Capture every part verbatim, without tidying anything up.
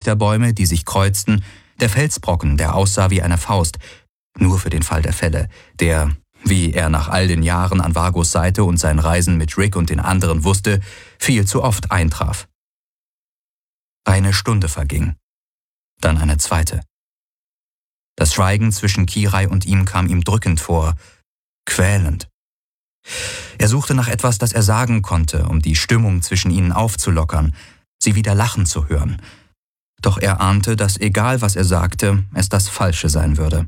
Trichterbäume, die sich kreuzten, der Felsbrocken, der aussah wie eine Faust, nur für den Fall der Fälle, der, wie er nach all den Jahren an Vagos Seite und seinen Reisen mit Rick und den anderen wusste, viel zu oft eintraf. Eine Stunde verging, dann eine zweite. Das Schweigen zwischen Kirai und ihm kam ihm drückend vor, quälend. Er suchte nach etwas, das er sagen konnte, um die Stimmung zwischen ihnen aufzulockern, sie wieder lachen zu hören. Doch er ahnte, dass egal was er sagte, es das Falsche sein würde.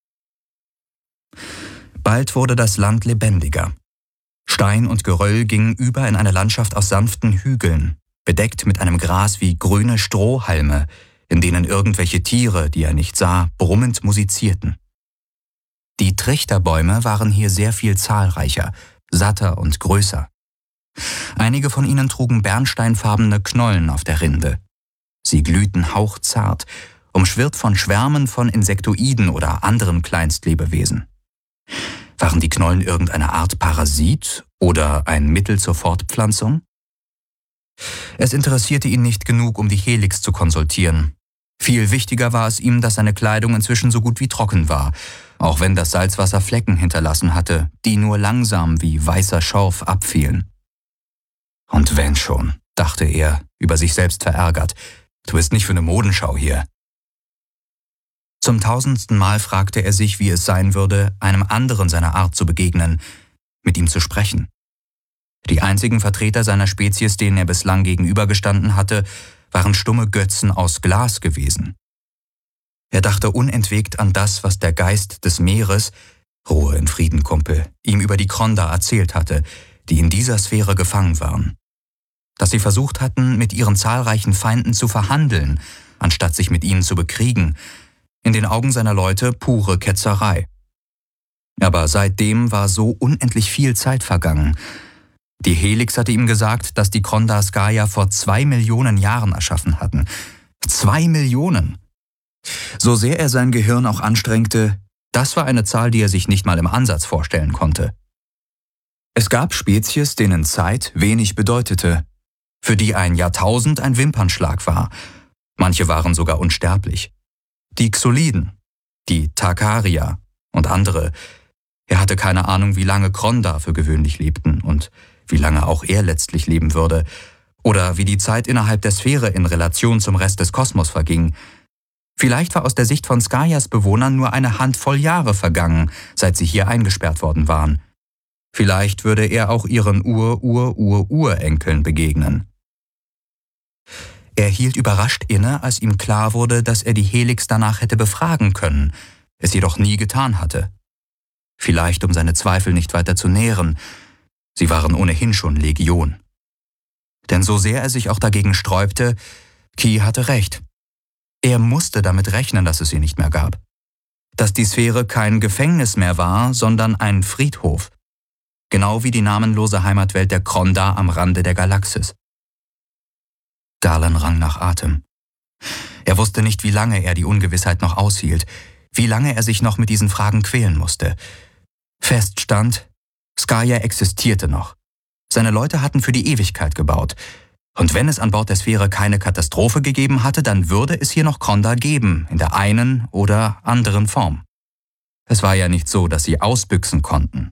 Bald wurde das Land lebendiger. Stein und Geröll gingen über in eine Landschaft aus sanften Hügeln, bedeckt mit einem Gras wie grüne Strohhalme, in denen irgendwelche Tiere, die er nicht sah, brummend musizierten. Die Trichterbäume waren hier sehr viel zahlreicher, satter und größer. Einige von ihnen trugen bernsteinfarbene Knollen auf der Rinde. Sie glühten hauchzart, umschwirrt von Schwärmen von Insektoiden oder anderen Kleinstlebewesen. Waren die Knollen irgendeine Art Parasit oder ein Mittel zur Fortpflanzung? Es interessierte ihn nicht genug, um die Helix zu konsultieren. Viel wichtiger war es ihm, dass seine Kleidung inzwischen so gut wie trocken war, auch wenn das Salzwasser Flecken hinterlassen hatte, die nur langsam wie weißer Schorf abfielen. Und wenn schon, dachte er, über sich selbst verärgert, du bist nicht für eine Modenschau hier. Zum tausendsten Mal fragte er sich, wie es sein würde, einem anderen seiner Art zu begegnen, mit ihm zu sprechen. Die einzigen Vertreter seiner Spezies, denen er bislang gegenübergestanden hatte, waren stumme Götzen aus Glas gewesen. Er dachte unentwegt an das, was der Geist des Meeres, Ruhe in Frieden, Kumpel, ihm über die Kronda erzählt hatte, die in dieser Sphäre gefangen waren. Dass sie versucht hatten, mit ihren zahlreichen Feinden zu verhandeln, anstatt sich mit ihnen zu bekriegen, in den Augen seiner Leute pure Ketzerei. Aber seitdem war so unendlich viel Zeit vergangen. Die Helix hatte ihm gesagt, dass die Kronda Skaya vor zwei Millionen Jahren erschaffen hatten. Zwei Millionen! So sehr er sein Gehirn auch anstrengte, das war eine Zahl, die er sich nicht mal im Ansatz vorstellen konnte. Es gab Spezies, denen Zeit wenig bedeutete, für die ein Jahrtausend ein Wimpernschlag war. Manche waren sogar unsterblich. Die Xoliden, die Tarkaria und andere. Er hatte keine Ahnung, wie lange Kronda für gewöhnlich lebten und wie lange auch er letztlich leben würde, oder wie die Zeit innerhalb der Sphäre in Relation zum Rest des Kosmos verging. Vielleicht war aus der Sicht von Skayas Bewohnern nur eine Handvoll Jahre vergangen, seit sie hier eingesperrt worden waren. Vielleicht würde er auch ihren Ur-Ur-Ur-Urenkeln begegnen. Er hielt überrascht inne, als ihm klar wurde, dass er die Helix danach hätte befragen können, es jedoch nie getan hatte. Vielleicht, um seine Zweifel nicht weiter zu nähren. Sie waren ohnehin schon Legion. Denn so sehr er sich auch dagegen sträubte, Ki hatte recht. Er musste damit rechnen, dass es sie nicht mehr gab. Dass die Sphäre kein Gefängnis mehr war, sondern ein Friedhof. Genau wie die namenlose Heimatwelt der Kronda am Rande der Galaxis. Galen rang nach Atem. Er wusste nicht, wie lange er die Ungewissheit noch aushielt, wie lange er sich noch mit diesen Fragen quälen musste. Fest stand, Skaya existierte noch. Seine Leute hatten für die Ewigkeit gebaut. Und wenn es an Bord der Sphäre keine Katastrophe gegeben hatte, dann würde es hier noch Kronda geben, in der einen oder anderen Form. Es war ja nicht so, dass sie ausbüchsen konnten.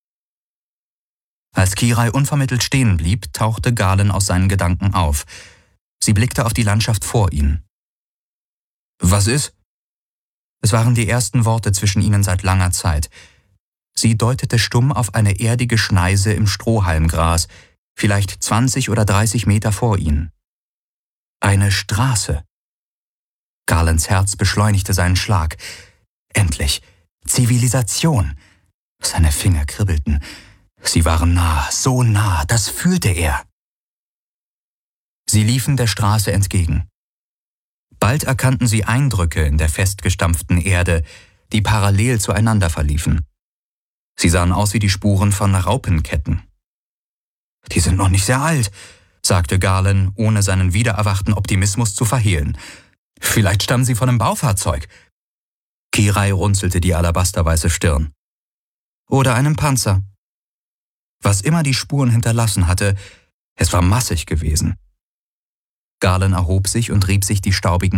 Als Kirai unvermittelt stehen blieb, tauchte Galen aus seinen Gedanken auf. Sie blickte auf die Landschaft vor ihnen. »Was ist?« Es waren die ersten Worte zwischen ihnen seit langer Zeit. Sie deutete stumm auf eine erdige Schneise im Strohhalmgras, vielleicht zwanzig oder dreißig Meter vor ihnen. Eine Straße. Galens Herz beschleunigte seinen Schlag. Endlich. Zivilisation. Seine Finger kribbelten. Sie waren nah, so nah, das fühlte er. Sie liefen der Straße entgegen. Bald erkannten sie Eindrücke in der festgestampften Erde, die parallel zueinander verliefen. Sie sahen aus wie die Spuren von Raupenketten. »Die sind noch nicht sehr alt«, sagte Galen, ohne seinen wiedererwachten Optimismus zu verhehlen. »Vielleicht stammen sie von einem Baufahrzeug.« Kirai runzelte die alabasterweiße Stirn. »Oder einem Panzer.« Was immer die Spuren hinterlassen hatte, es war massig gewesen. Galen erhob sich und rieb sich die staubigen